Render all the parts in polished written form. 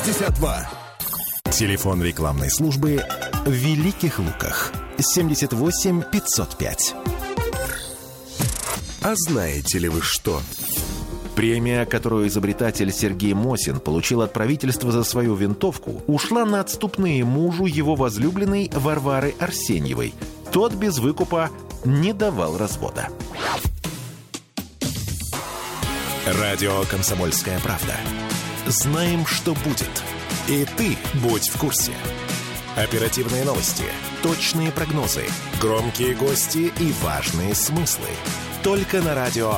62. Телефон рекламной службы в Великих Луках. 78 505. А знаете ли вы что? Премия, которую изобретатель Сергей Мосин получил от правительства за свою винтовку, ушла на отступные мужу его возлюбленной Варвары Арсеньевой. Тот без выкупа не давал развода. Радио «Комсомольская правда». Знаем, что будет. И ты будь в курсе. Оперативные новости, точные прогнозы, громкие гости и важные смыслы. Только на радио.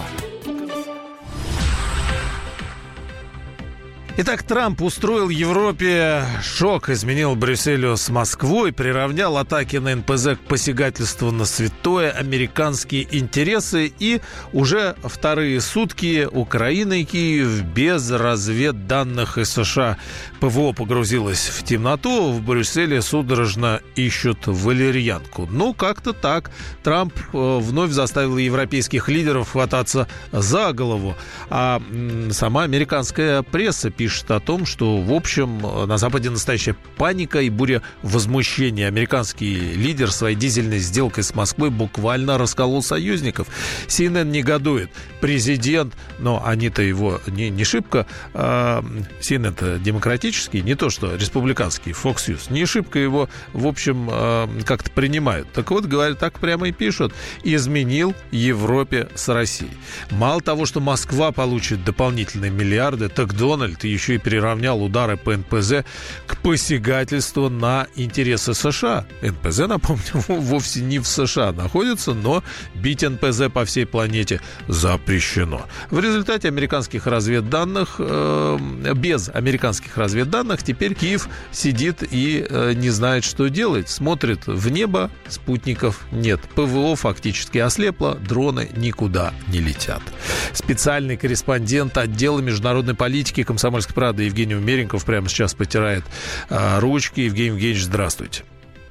Итак, Трамп устроил Европе шок, изменил Брюсселю с Москвой, приравнял атаки на НПЗ к посягательству на святое, американские интересы, и уже вторые сутки Украина и Киев без разведданных из США. ПВО погрузилось в темноту, в Брюсселе судорожно ищут валерьянку. Ну, как-то так. Трамп вновь заставил европейских лидеров хвататься за голову, а сама американская пресса пишет о том, что, в общем, на Западе настоящая паника и буря возмущения. Американский лидер своей дизельной сделкой с Москвой буквально расколол союзников. CNN негодует. Президент, но они-то его не шибко, CNN-то демократический, не то что республиканский, Fox News, не шибко его, в общем, как-то принимают. Так вот, говорят, так прямо и пишут. Изменил Европе с Россией. Мало того, что Москва получит дополнительные миллиарды, так Дональд еще и приравнял удары по НПЗ к посягательству на интересы США. НПЗ, напомню, вовсе не в США находится, но бить НПЗ по всей планете запрещено. В результате американских разведданных, без американских разведданных, теперь Киев сидит и не знает, что делать. Смотрит в небо, спутников нет. ПВО фактически ослепло, дроны никуда не летят. Специальный корреспондент отдела международной политики «Комсомольской правды» Евгений Умеренков прямо сейчас потирает ручки. Евгений Евгеньевич, здравствуйте.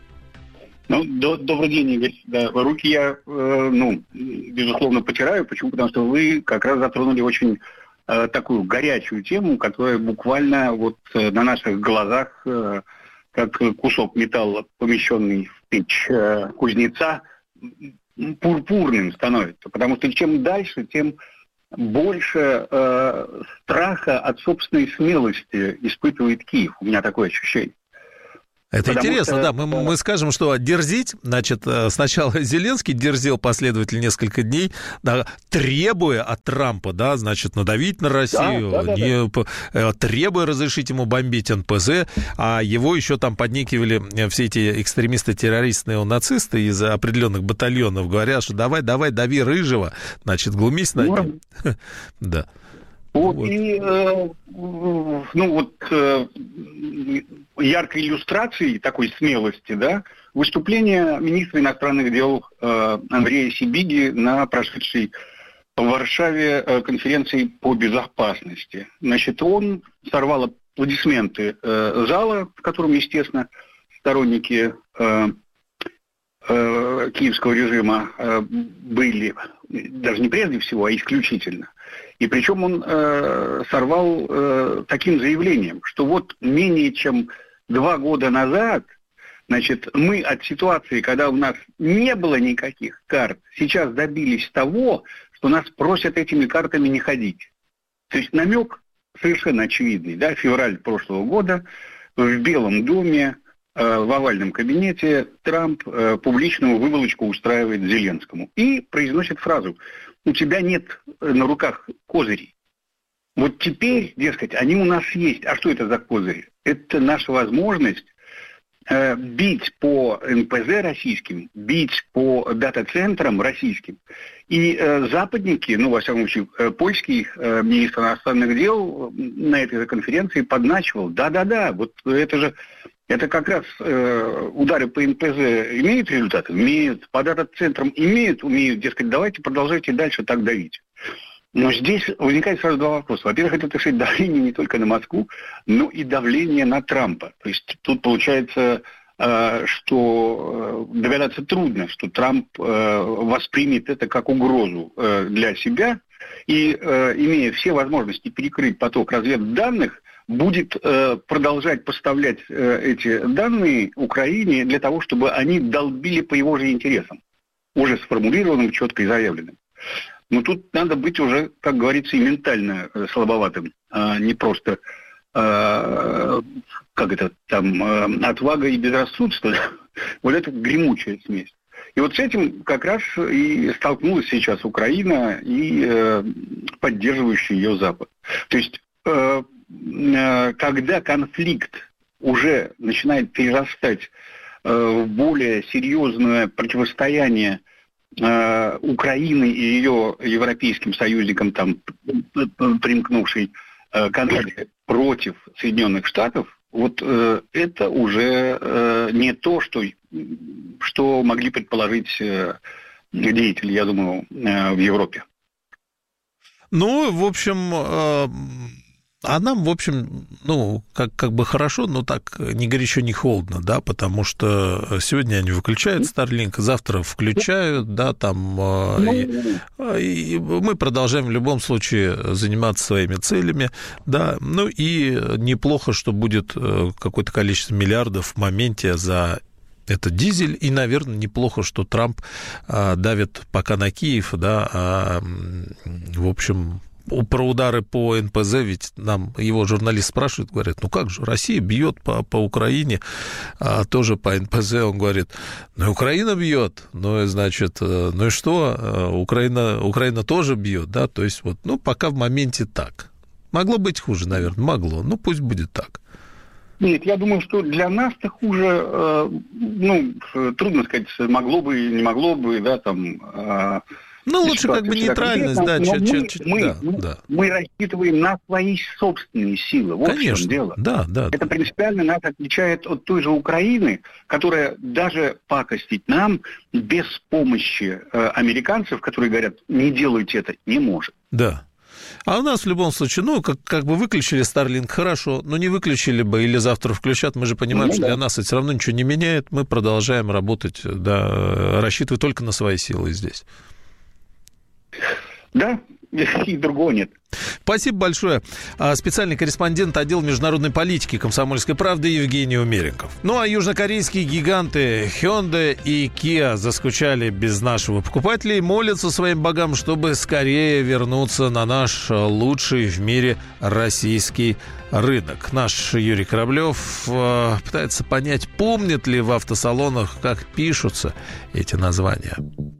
Добрый день, Игорь. Да, руки я, безусловно, потираю. Почему? Потому что вы как раз затронули очень такую горячую тему, которая буквально вот на наших глазах, как кусок металла, помещенный в печь кузнеца, пурпурным становится. Потому что чем дальше, тем больше страха от собственной смелости испытывает Киев. У меня такое ощущение. Это интересно, да. Мы скажем, что дерзить, значит, сначала Зеленский дерзил последовательно несколько дней, да, требуя от Трампа, да, значит, надавить на Россию, требуя разрешить ему бомбить НПЗ, а его еще там подникивали все эти экстремисты-террористы, неонацисты из определенных батальонов, говорят, что давай, дави Рыжего, значит, глумись над ним. Да. Яркой иллюстрацией такой смелости, да, выступление министра иностранных дел Андрея Сибиги на прошедшей в Варшаве конференции по безопасности. Значит, он сорвал аплодисменты зала, в котором, естественно, сторонники киевского режима были, даже не прежде всего, а исключительно. И причем он сорвал таким заявлением, что вот менее чем 2 года назад, значит, мы от ситуации, когда у нас не было никаких карт, сейчас добились того, что нас просят этими картами не ходить. То есть намек совершенно очевидный, да, февраль прошлого года в Белом доме, в овальном кабинете Трамп публичную выволочку устраивает Зеленскому и произносит фразу: у тебя нет на руках козырей. Вот теперь, дескать, они у нас есть. А что это за козыри? Это наша возможность бить по НПЗ российским, бить по дата-центрам российским. И западники, во всяком случае, польский министр иностранных дел на этой конференции подначивал. Да, вот это как раз удары по НПЗ имеют результаты? Имеют. По дата-центрам умеют, дескать, давайте продолжайте дальше так давить. Но здесь возникает сразу 2 вопроса. Во-первых, это, так сказать, давление не только на Москву, но и давление на Трампа. То есть тут получается, что догадаться трудно, что Трамп воспримет это как угрозу для себя и, имея все возможности перекрыть поток разведданных, будет продолжать поставлять эти данные Украине для того, чтобы они долбили по его же интересам, уже сформулированным, четко и заявленным. Но тут надо быть уже, как говорится, и ментально слабоватым, а не просто отвага и безрассудство. Вот это гремучая смесь. И вот с этим как раз и столкнулась сейчас Украина и поддерживающий ее Запад. То есть, когда конфликт уже начинает перерастать в более серьезное противостояние Украины и ее европейским союзникам, там, примкнувшей Канаде, против Соединенных Штатов, вот это уже не то, что могли предположить деятели, я думаю, в Европе. Ну, в общем, а нам, в общем, ну, как бы хорошо, но так ни горячо, ни холодно, да, потому что сегодня они выключают Starlink, завтра включают, да, там, и мы продолжаем в любом случае заниматься своими целями, да, ну, и неплохо, что будет какое-то количество миллиардов в моменте за это дизель, и, наверное, неплохо, что Трамп давит пока на Киев, да, в общем... Про удары по НПЗ, ведь нам его журналист спрашивает, говорит, ну как же, Россия бьет по Украине, а тоже по НПЗ, он говорит, ну и Украина бьет, ну и значит, ну и что, Украина тоже бьет, да, то есть вот, ну пока в моменте так. Могло быть хуже, наверное, могло, ну пусть будет так. Нет, я думаю, что для нас-то хуже, трудно сказать, могло бы, не могло бы, да, там... Ну, лучше как бы нейтральность, да. Мы рассчитываем на свои собственные силы. Вот конечно, в чем дело. Да. Это принципиально нас отличает от той же Украины, которая даже пакостить нам без помощи американцев, которые говорят, не делайте это, не может. Да. А у нас в любом случае, ну, как бы выключили Starlink, хорошо, но не выключили бы или завтра включат, мы же понимаем, что для нас это все равно ничего не меняет, мы продолжаем работать, да, рассчитывая только на свои силы здесь. Да, и другого нет. Спасибо большое. Специальный корреспондент отдела международной политики «Комсомольской правды» Евгений Умеренков. Ну, а южнокорейские гиганты Hyundai и Kia заскучали без нашего покупателя и молятся своим богам, чтобы скорее вернуться на наш лучший в мире российский рынок. Наш Юрий Кораблев пытается понять, помнят ли в автосалонах, как пишутся эти названия.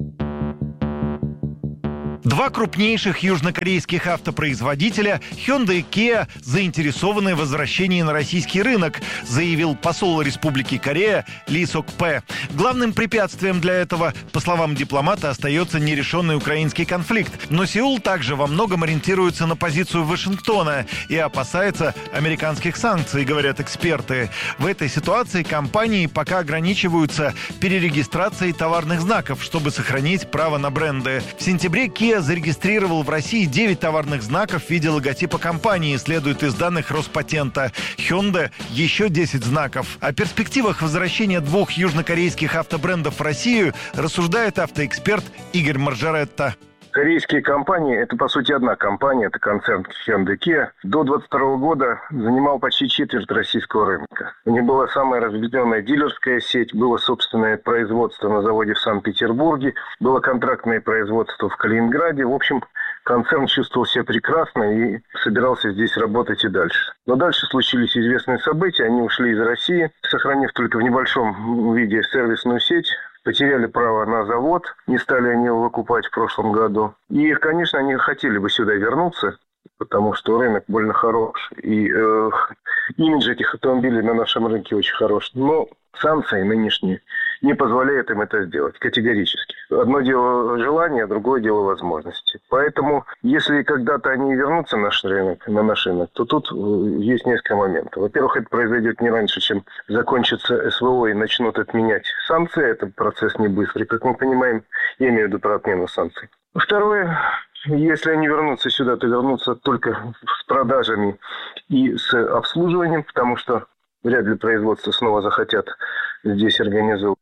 Два крупнейших южнокорейских автопроизводителя Hyundai и Kia заинтересованы в возвращении на российский рынок, заявил посол Республики Корея Ли Сок-Пэ. Главным препятствием для этого, по словам дипломата, остается нерешенный украинский конфликт. Но Сеул также во многом ориентируется на позицию Вашингтона и опасается американских санкций, говорят эксперты. В этой ситуации компании пока ограничиваются перерегистрацией товарных знаков, чтобы сохранить право на бренды. В сентябре Kia зарегистрировал в России 9 товарных знаков в виде логотипа компании, следует из данных Роспатента. Hyundai еще 10 знаков. О перспективах возвращения двух южнокорейских автобрендов в Россию рассуждает автоэксперт Игорь Маржаретта. Корейские компании – это, по сути, одна компания, это концерн Hyundai Kia. До 2022 года занимал почти четверть российского рынка. У них была самая разветвленная дилерская сеть, было собственное производство на заводе в Санкт-Петербурге, было контрактное производство в Калининграде. В общем, концерн чувствовал себя прекрасно и собирался здесь работать и дальше. Но дальше случились известные события, они ушли из России, сохранив только в небольшом виде сервисную сеть. Потеряли право на завод, не стали они его выкупать в прошлом году. И, конечно, они хотели бы сюда вернуться, потому что рынок больно хорош. И имидж этих автомобилей на нашем рынке очень хорош. Но санкции нынешние не позволяют им это сделать категорически. Одно дело желание, другое дело возможности. Поэтому, если когда-то они вернутся на наш рынок, то тут есть несколько моментов. Во-первых, это произойдет не раньше, чем закончится СВО и начнут отменять санкции. Это процесс не быстрый, как мы понимаем. Я имею в виду про отмену санкций. Второе, если они вернутся сюда, то вернутся только с продажами и с обслуживанием, потому что вряд ли производство снова захотят здесь организовать.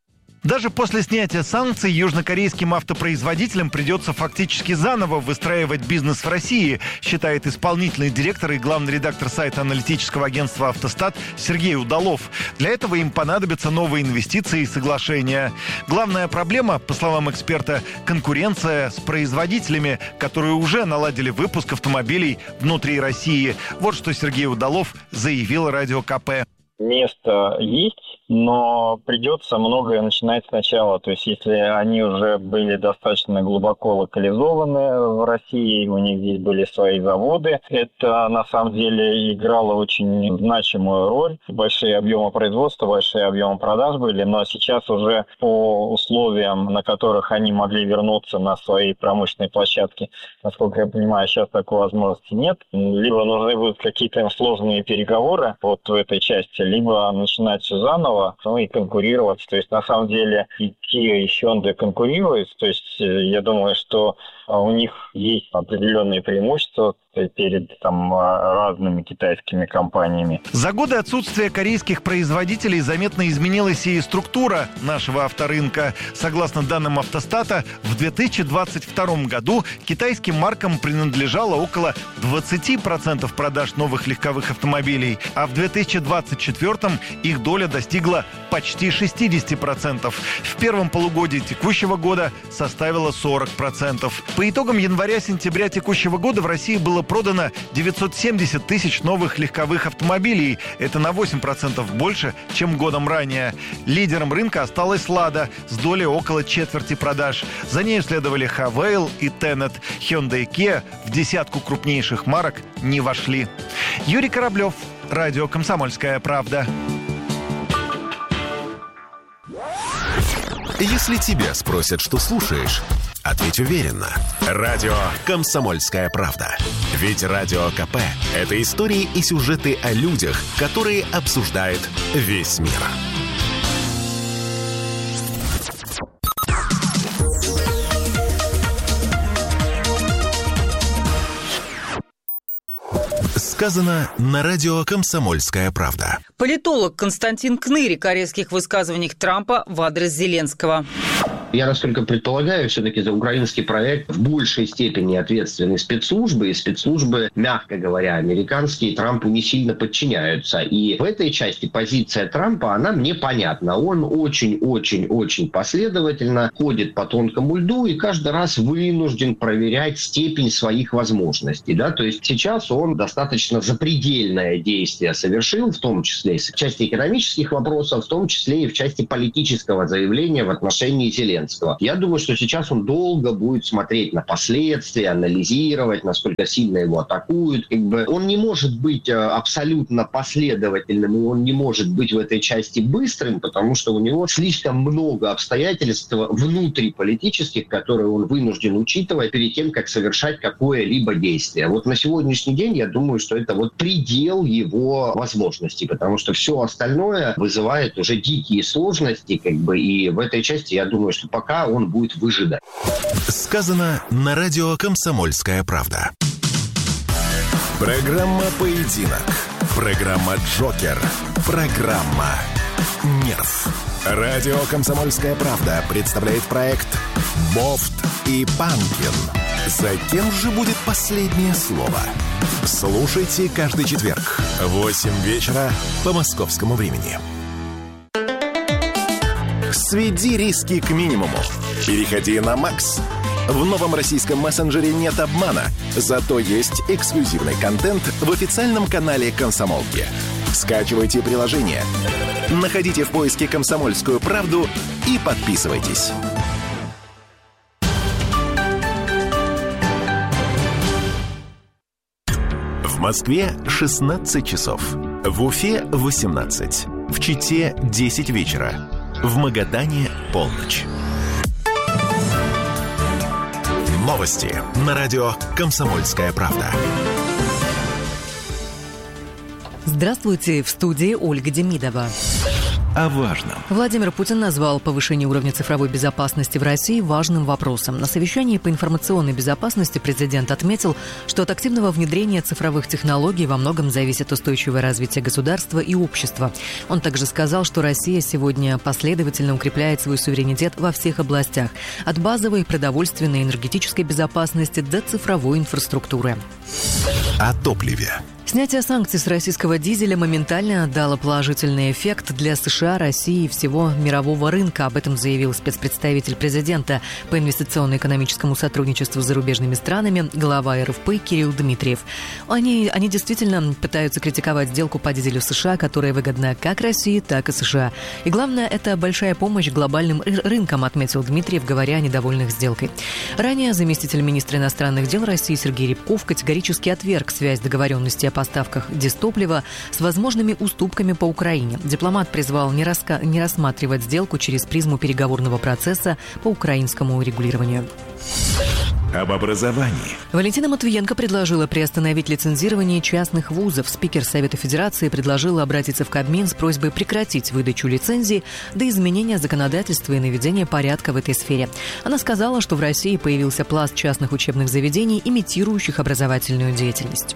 Даже после снятия санкций южнокорейским автопроизводителям придется фактически заново выстраивать бизнес в России, считает исполнительный директор и главный редактор сайта аналитического агентства «Автостат» Сергей Удалов. Для этого им понадобятся новые инвестиции и соглашения. Главная проблема, по словам эксперта, конкуренция с производителями, которые уже наладили выпуск автомобилей внутри России. Вот что Сергей Удалов заявил Радио КП. Место есть, но придется многое начинать сначала. То есть, если они уже были достаточно глубоко локализованы в России, у них здесь были свои заводы, это на самом деле играло очень значимую роль. Большие объемы производства, большие объемы продаж были, но сейчас уже по условиям, на которых они могли вернуться на свои промышленные площадки, насколько я понимаю, сейчас такой возможности нет. Либо нужны будут какие-то сложные переговоры вот в этой части, либо начинать все заново, ну и конкурировать. То есть, на самом деле, и Kia, и Hyundai конкурируют. То есть, я думаю, что у них есть определенные преимущества перед разными китайскими компаниями. За годы отсутствия корейских производителей заметно изменилась и структура нашего авторынка. Согласно данным Автостата, в 2022 году китайским маркам принадлежало около 20% продаж новых легковых автомобилей, а в 2024 их доля достигла почти 60%. В первом полугодии текущего года составила 40%. По итогам января-сентября текущего года в России было продано 970 тысяч новых легковых автомобилей. Это на 8% больше, чем годом ранее. Лидером рынка осталась «Лада» с долей около четверти продаж. За ней следовали «Хавейл» и «Тенет». Hyundai и Kia в десятку крупнейших марок не вошли. Юрий Кораблев, Радио «Комсомольская правда». Если тебя спросят, что слушаешь, ответь уверенно. Радио «Комсомольская правда». Ведь Радио КП – это истории и сюжеты о людях, которые обсуждает весь мир. Сказано на радио «Комсомольская правда». Политолог Константин Кныри о корейских высказываниях Трампа в адрес Зеленского. Я настолько предполагаю, все-таки за украинский проект в большей степени ответственны спецслужбы, и спецслужбы, мягко говоря, американские, Трампу не сильно подчиняются. И в этой части позиция Трампа, она мне понятна. Он очень-очень-очень последовательно ходит по тонкому льду и каждый раз вынужден проверять степень своих возможностей. Да? То есть сейчас он достаточно запредельное действие совершил, в том числе в части экономических вопросов, в том числе и в части политического заявления в отношении Зеленского. Я думаю, что сейчас он долго будет смотреть на последствия, анализировать, насколько сильно его атакуют. Он не может быть абсолютно последовательным, и он не может быть в этой части быстрым, потому что у него слишком много обстоятельств внутриполитических, которые он вынужден учитывать перед тем, как совершать какое-либо действие. Вот на сегодняшний день я думаю, что это вот предел его возможностей, потому что все остальное вызывает уже дикие сложности, и в этой части я думаю, что пока он будет выжидать. Сказано на радио «Комсомольская правда». Программа «Поединок». Программа «Джокер». Программа «Нерв». Радио «Комсомольская правда» представляет проект «Бофт и Панкин». За кем же будет последнее слово? Слушайте каждый четверг в 8 вечера по московскому времени. Сведи риски к минимуму. Переходи на Макс. В новом российском мессенджере нет обмана, зато есть эксклюзивный контент в официальном канале «Комсомолки». Скачивайте приложение, находите в поиске «Комсомольскую правду» и подписывайтесь. В Москве 16 часов. В Уфе 18. В Чите 10 вечера. В Магадане полночь. Новости на радио «Комсомольская правда». Здравствуйте, в студии Ольга Демидова. о важном. Владимир Путин назвал повышение уровня цифровой безопасности в России важным вопросом. На совещании по информационной безопасности президент отметил, что от активного внедрения цифровых технологий во многом зависит устойчивое развитие государства и общества. Он также сказал, что Россия сегодня последовательно укрепляет свой суверенитет во всех областях, от базовой продовольственной и энергетической безопасности до цифровой инфраструктуры. О топливе. Снятие санкций с российского дизеля моментально дало положительный эффект для США, России и всего мирового рынка. Об этом заявил спецпредставитель президента по инвестиционно-экономическому сотрудничеству с зарубежными странами, глава РФП Кирилл Дмитриев. Они действительно пытаются критиковать сделку по дизелю США, которая выгодна как России, так и США. И главное, это большая помощь глобальным рынкам, отметил Дмитриев, говоря о недовольных сделкой. Ранее заместитель министра иностранных дел России Сергей Рябков категорически отверг связь договоренности о поставках дистоплива с возможными уступками по Украине. Дипломат призвал не рассматривать сделку через призму переговорного процесса по украинскому урегулированию. Об образовании. Валентина Матвиенко предложила приостановить лицензирование частных вузов. Спикер Совета Федерации предложила обратиться в Кабмин с просьбой прекратить выдачу лицензий до изменения законодательства и наведения порядка в этой сфере. Она сказала, что в России появился пласт частных учебных заведений, имитирующих образовательную деятельность.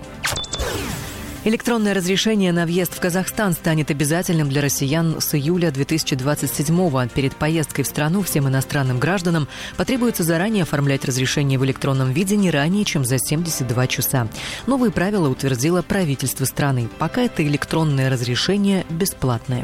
Электронное разрешение на въезд в Казахстан станет обязательным для россиян с июля 2027-го. Перед поездкой в страну всем иностранным гражданам потребуется заранее оформлять разрешение в электронном виде не ранее, чем за 72 часа. Новые правила утвердило правительство страны. Пока это электронное разрешение бесплатное.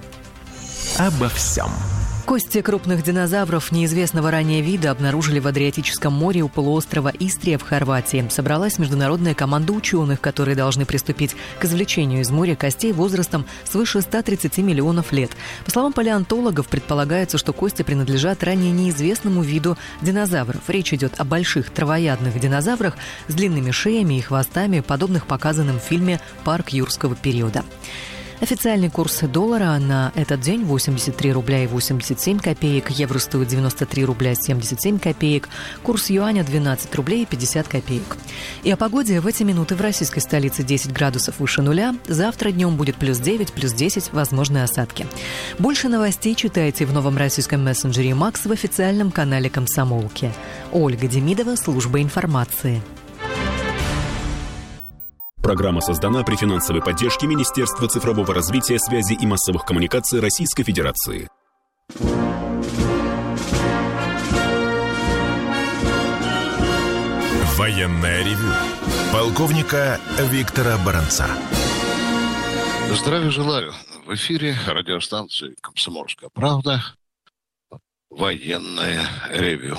Обо всем. Кости крупных динозавров неизвестного ранее вида обнаружили в Адриатическом море у полуострова Истрия в Хорватии. Собралась международная команда ученых, которые должны приступить к извлечению из моря костей возрастом свыше 130 миллионов лет. По словам палеонтологов, предполагается, что кости принадлежат ранее неизвестному виду динозавров. Речь идет о больших травоядных динозаврах с длинными шеями и хвостами, подобных показанным в фильме «Парк юрского периода». Официальный курс доллара на этот день 83 рубля и 87 копеек, евро стоит 93 рубля 77 копеек, курс юаня 12 рублей и 50 копеек. И о погоде в эти минуты в российской столице 10 градусов выше нуля, завтра днем будет плюс 9, плюс 10, возможны осадки. Больше новостей читайте в новом российском мессенджере «Макс» в официальном канале «Комсомолки». Ольга Демидова, служба информации. Программа создана при финансовой поддержке Министерства цифрового развития, связи и массовых коммуникаций Российской Федерации. Военное ревю полковника Виктора Баранца. Здравия желаю. В эфире радиостанции «Комсомольская правда». Военное ревю.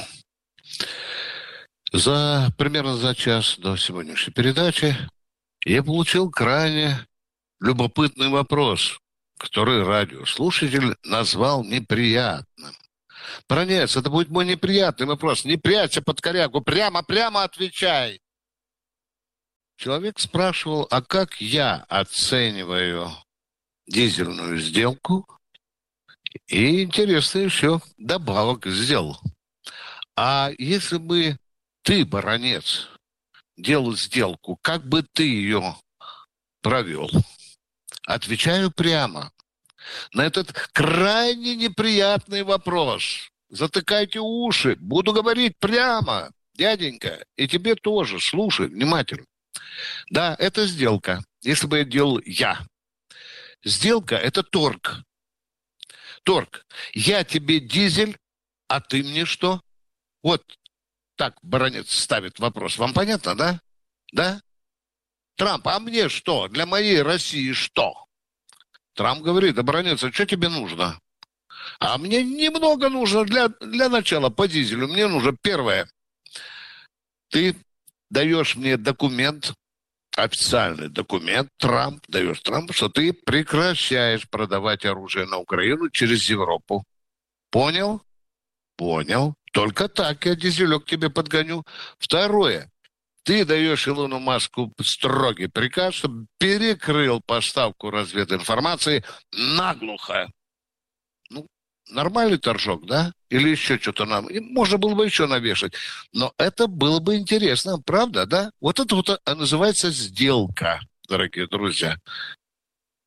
Примерно за час до сегодняшней передачи я получил крайне любопытный вопрос, который радиослушатель назвал неприятным. Бранец, это будет мой неприятный вопрос. Не прячься под корягу, прямо отвечай. Человек спрашивал, а как я оцениваю дизельную сделку? И интересно еще добавок сделал. А если бы ты, баронец, делал сделку, как бы ты ее провел? Отвечаю прямо на этот крайне неприятный вопрос. Затыкайте уши, буду говорить прямо, дяденька, и тебе тоже, слушай внимательно. Да, это сделка, если бы я делал я. Сделка – это торг. Торг. Я тебе дизель, а ты мне что? Вот. Так баронец ставит вопрос. Вам понятно, да? Да? Трамп, а мне что? Для моей России что? Трамп говорит, да, баронец, а что тебе нужно? А мне немного нужно для начала по дизелю. Мне нужно первое. Ты даешь мне документ, официальный документ, даешь Трампу, что ты прекращаешь продавать оружие на Украину через Европу. Понял? Понял. Только так я дизелек тебе подгоню. Второе. Ты даешь Илону Маску строгий приказ, чтобы перекрыл поставку развединформации наглухо. Ну, нормальный торжок, да? Или еще что-то нам. И можно было бы еще навешать. Но это было бы интересно, правда, да? Вот это вот называется сделка, дорогие друзья.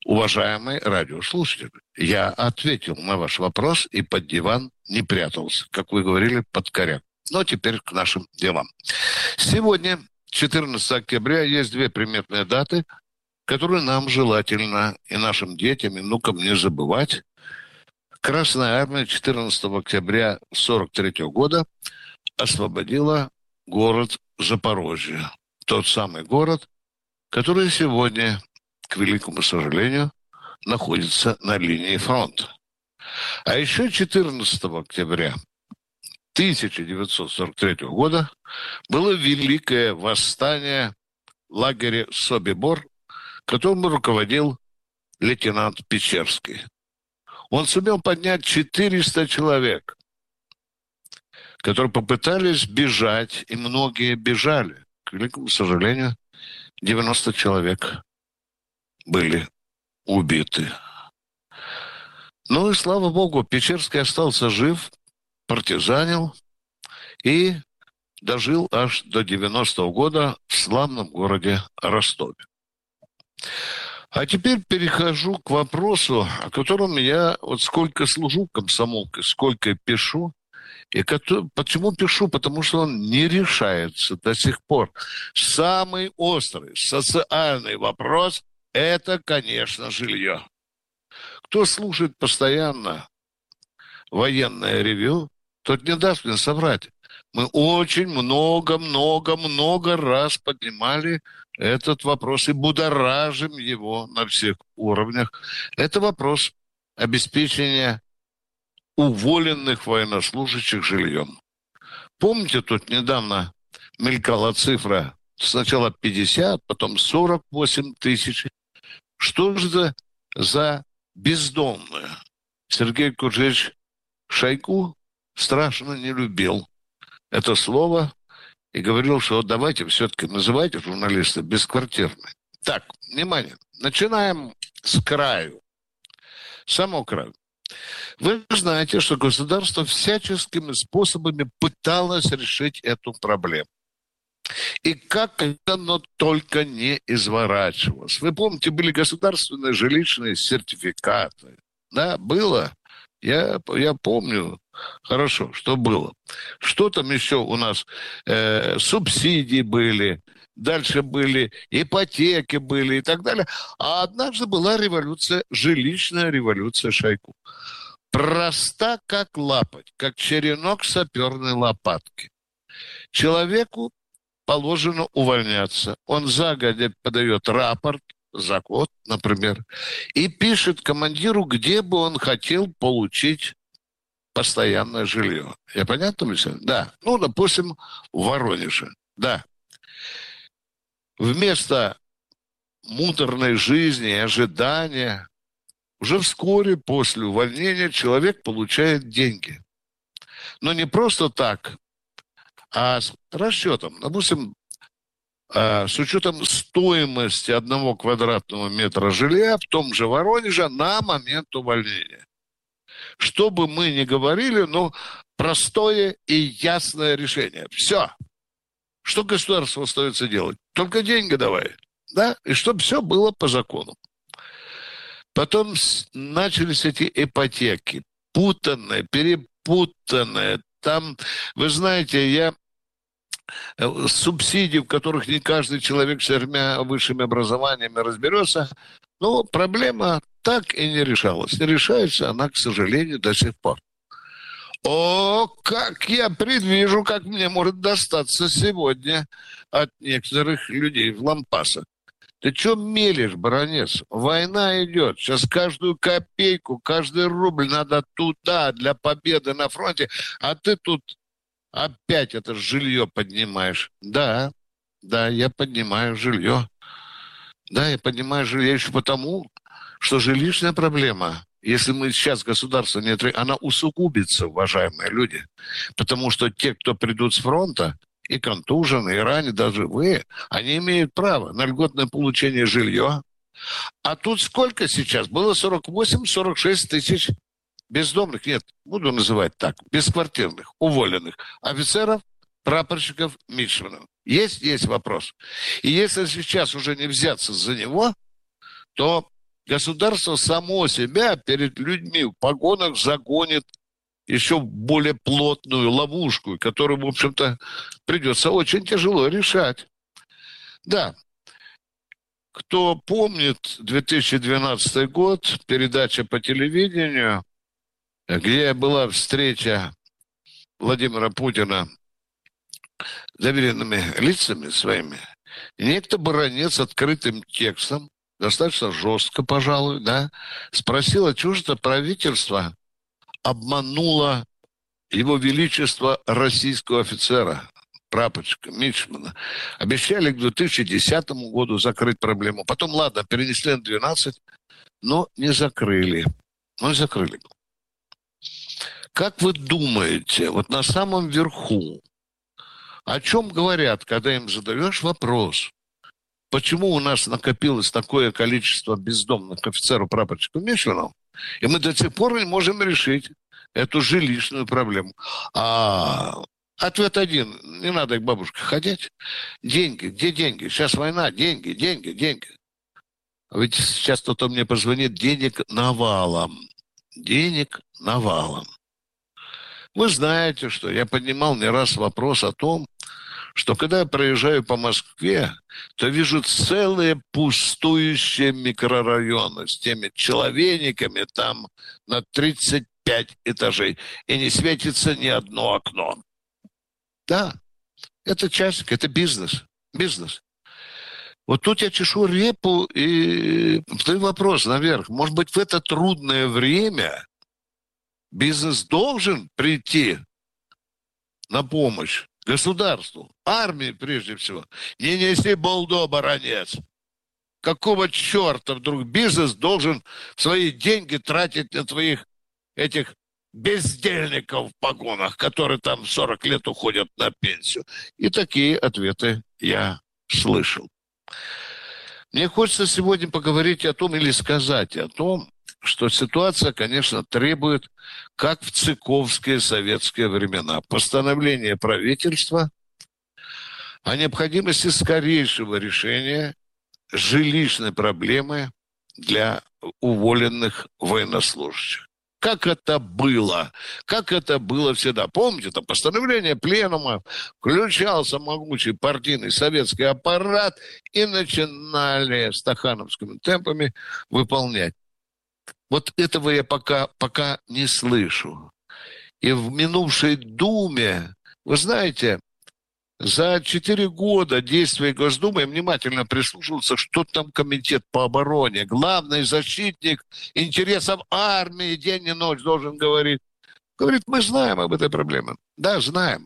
уважаемый радиослушатель, я ответил на ваш вопрос и под диван не прятался, как вы говорили, под коряк. Но теперь к нашим делам. Сегодня, 14 октября, есть две приметные даты, которые нам желательно и нашим детям, и внукам не забывать. Красная армия 14 октября 1943 года освободила город Запорожье. Тот самый город, который сегодня, к великому сожалению, находится на линии фронта. А еще 14 октября 1943 года было великое восстание в лагере Собибор, которым руководил лейтенант Печерский. Он сумел поднять 400 человек, которые попытались бежать, и многие бежали. К великому сожалению, 90 человек были убиты. Ну и слава богу, Печерский остался жив, партизанил и дожил аж до 90-го года в славном городе Ростове. А теперь перехожу к вопросу, о котором я вот сколько служу комсомолкой, сколько пишу. И почему пишу? Потому что он не решается до сих пор. Самый острый социальный вопрос – это, конечно, жилье. Кто слушает постоянно военное ревью, тот не даст мне соврать. Мы очень много раз поднимали этот вопрос и будоражим его на всех уровнях. Это вопрос обеспечения уволенных военнослужащих жильем. Помните, тут недавно мелькала цифра сначала 50, потом 48 тысяч. Что же за бездомные? Сергей Куджевич Шойгу страшно не любил это слово и говорил, что давайте все-таки называйте журналиста бесквартирной. Так, внимание, начинаем с краю, самого краю. Вы знаете, что государство всяческими способами пыталось решить эту проблему. И как оно только не изворачивалось. Вы помните, были государственные жилищные сертификаты. Да, было. Я помню хорошо, что было. Что там еще у нас? Субсидии были, дальше были ипотеки были и так далее. А однажды была революция, жилищная революция Шойгу. Проста как лапоть, как черенок саперной лопатки. Человеку положено увольняться. Он загодя подает рапорт, за год, например, и пишет командиру, где бы он хотел получить постоянное жилье. Я понятно мыслю? Да. Ну, допустим, в Воронеже. Да. Вместо муторной жизни и ожидания уже вскоре после увольнения человек получает деньги. Но не просто так, а с расчетом. Допустим, с учетом стоимости 1 квадратного метра жилья в том же Воронеже на момент увольнения. Что бы мы ни говорили, но простое и ясное решение. Все. Что государству остается делать? Только деньги давай. Да? И чтобы все было по закону. Потом начались эти ипотеки. Путанные, перепутанные. Там, вы знаете, субсидий, в которых не каждый человек с 4 высшими образованиями разберется, но проблема так и не решалась. Не решается она, к сожалению, до сих пор. О, как я предвижу, как мне может достаться сегодня от некоторых людей в лампасах. Ты что мелешь, баронец? Война идет. Сейчас каждую копейку, каждый рубль надо туда для победы на фронте, а ты тут опять это жилье поднимаешь. Да, я поднимаю жилье. Да, я поднимаю жилье еще потому, что жилищная проблема, если мы сейчас государство не отреагирует, она усугубится, уважаемые люди. Потому что те, кто придут с фронта, и контужены, и ранены, даже вы, они имеют право на льготное получение жилья. А тут сколько сейчас? Было 48-46 тысяч бездомных, нет, буду называть так, бесквартирных, уволенных офицеров, прапорщиков, мичманов. Есть вопрос. И если сейчас уже не взяться за него, то государство само себя перед людьми в погонах загонит еще более плотную ловушку, которую, в общем-то, придется очень тяжело решать. Да, кто помнит 2012 год, передача по телевидению, где была встреча Владимира Путина с доверенными лицами своими, некто Баранец открытым текстом, достаточно жестко, пожалуй, да, спросил, а чего же это правительство обмануло его величество российского офицера, прапорщика Мичмана. Обещали к 2010 году закрыть проблему. Потом, ладно, перенесли на 2012, но не закрыли. Как вы думаете, вот на самом верху, о чем говорят, когда им задаешь вопрос, почему у нас накопилось такое количество бездомных офицеров-прапорщиков Мичманов, и мы до сих пор не можем решить эту жилищную проблему? Ответ один. Не надо к бабушке ходить. Деньги. Где деньги? Сейчас война. Деньги. А ведь сейчас кто-то мне позвонит. Денег навалом. Вы знаете, что я поднимал не раз вопрос о том, что когда я проезжаю по Москве, то вижу целые пустующие микрорайоны с теми человейниками там на 35 этажей. И не светится ни одно окно. Да, это часик, это бизнес. Вот тут я чешу репу и задаю вопрос наверх. Может быть, в это трудное время бизнес должен прийти на помощь государству, армии прежде всего. Не неси болдо, Баранец. Какого черта вдруг бизнес должен свои деньги тратить на твоих этих бездельников в погонах, которые там 40 лет уходят на пенсию? И такие ответы я слышал. Мне хочется сегодня поговорить о том или сказать о том, что ситуация, конечно, требует, как в цыковские советские времена, постановления правительства о необходимости скорейшего решения жилищной проблемы для уволенных военнослужащих. Как это было всегда. Помните, там постановление пленума, включался могучий партийный советский аппарат и начинали стахановскими темпами выполнять. Вот этого я пока не слышу. И в минувшей Думе, вы знаете, за 4 года действия Госдумы я внимательно прислушивался, что там комитет по обороне. Главный защитник интересов армии день и ночь должен говорить. Говорит, мы знаем об этой проблеме. Да, знаем.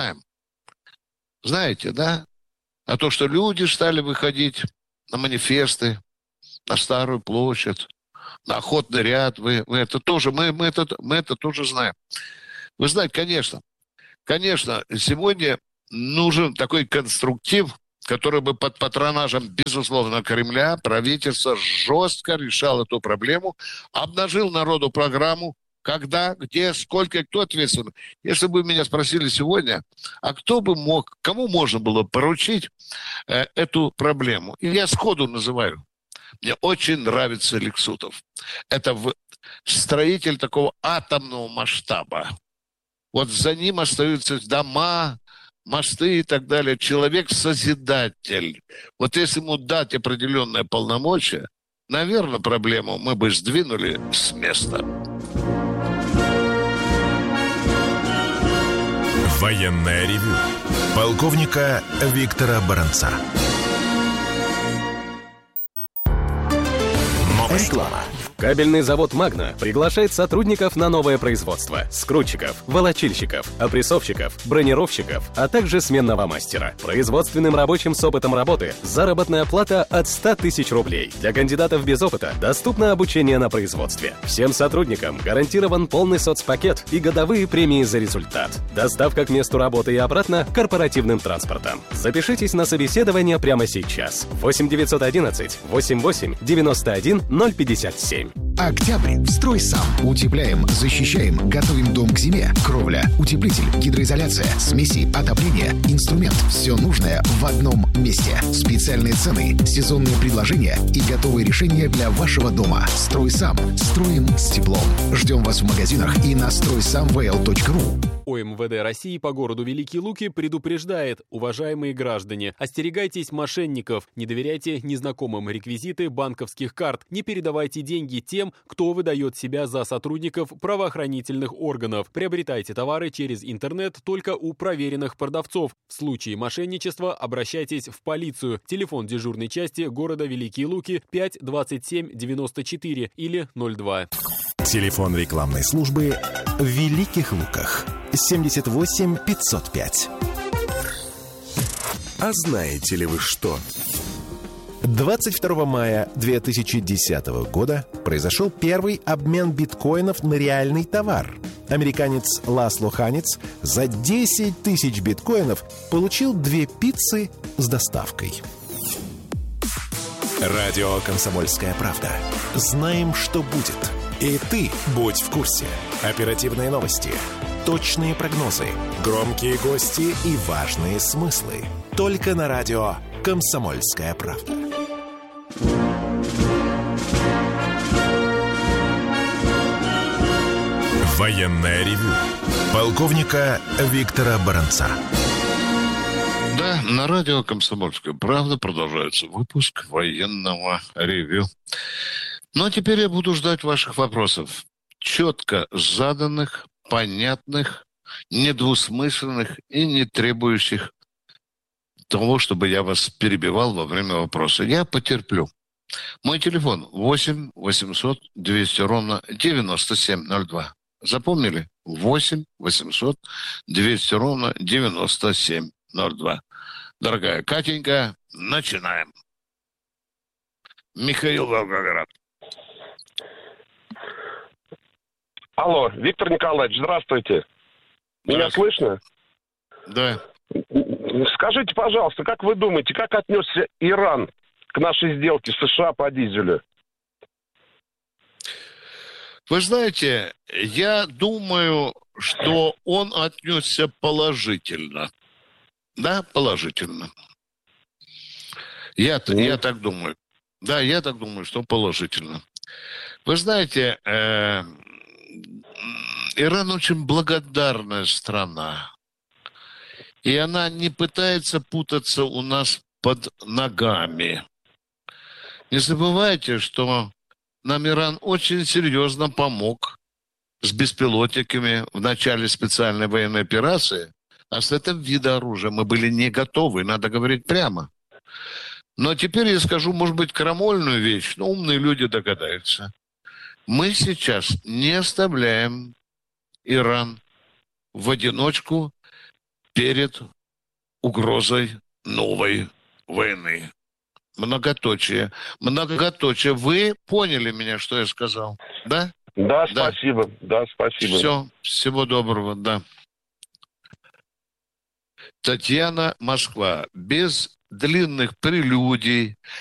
Знаете, да? А то, что люди стали выходить на манифесты, на Старую площадь, на Охотный ряд, мы это тоже знаем. Вы знаете, конечно, сегодня нужен такой конструктив, который бы под патронажем, безусловно, Кремля, правительство жестко решало эту проблему, обнажил народу программу, когда, где, сколько и кто ответственен. Если бы меня спросили сегодня, а кому можно было поручить эту проблему? И я сходу называю. Мне очень нравится Лексутов. Это строитель такого атомного масштаба. Вот за ним остаются дома, мосты и так далее. Человек-созидатель. Вот если ему дать определенное полномочия, наверное, проблему мы бы сдвинули с места. Военное ревю полковника Виктора Баранца. Реклама. Кабельный завод «Магна» приглашает сотрудников на новое производство. Скрутчиков, волочильщиков, опрессовщиков, бронировщиков, а также сменного мастера. Производственным рабочим с опытом работы заработная плата от 100 тысяч рублей. Для кандидатов без опыта доступно обучение на производстве. Всем сотрудникам гарантирован полный соцпакет и годовые премии за результат. Доставка к месту работы и обратно корпоративным транспортом. Запишитесь на собеседование прямо сейчас. 8 911 88 91 057. Октябрь в «Стройсам». Утепляем, защищаем, готовим дом к зиме. Кровля, утеплитель, гидроизоляция, смеси, отопление, инструмент. Все нужное в одном месте. Специальные цены, сезонные предложения и готовые решения для вашего дома. «Стройсам». Строим с теплом. Ждем вас в магазинах и на стройсамвл.ру. ОМВД России по городу Великие Луки предупреждает: уважаемые граждане, остерегайтесь мошенников, не доверяйте незнакомым реквизиты банковских карт, не передавайте деньги тем, кто выдает себя за сотрудников правоохранительных органов. Приобретайте товары через интернет только у проверенных продавцов. В случае мошенничества обращайтесь в полицию. Телефон дежурной части города Великие Луки 5 27 94 или 02. Телефон рекламной службы в Великих Луках 78 505. А знаете ли вы что? 22 мая 2010 года произошел первый обмен биткоинов на реальный товар. Американец Ласло Ханец за 10 тысяч биткоинов получил 2 пиццы с доставкой. Радио «Комсомольская правда». Знаем, что будет. И ты будь в курсе. Оперативные новости, точные прогнозы, громкие гости и важные смыслы. Только на радио «Комсомольская правда». Военное ревю полковника Виктора Баранца. Да, на радио «Комсомольская правда» продолжается выпуск военного ревю. Ну, а теперь я буду ждать ваших вопросов. Четко заданных, понятных, недвусмысленных и не требующих того, чтобы я вас перебивал во время вопроса. Я потерплю. Мой телефон 8 800 200 ровно 9702. Запомнили? 8 800 200 ровно 9702. Дорогая Катенька, начинаем. Михаил, Волгоград. Алло, Виктор Николаевич, здравствуйте. Меня слышно? Да. Скажите, пожалуйста, как вы думаете, как отнесся Иран к нашей сделке с США по дизелю? Вы знаете, я думаю, что он отнесся положительно. Да, положительно. Я так думаю. Да, я так думаю, что положительно. Вы знаете, Иран очень благодарная страна. И она не пытается путаться у нас под ногами. Не забывайте, что нам Иран очень серьезно помог с беспилотниками в начале специальной военной операции, а с этим видом оружия мы были не готовы, надо говорить прямо. Но теперь я скажу, может быть, крамольную вещь, но умные люди догадаются. Мы сейчас не оставляем Иран в одиночку перед угрозой новой войны. Многоточие. Многоточие. Вы поняли меня, что я сказал? Да? Да, спасибо. Да, спасибо. Все. Всего доброго, да. Татьяна, Москва. Без длинных прелюдий,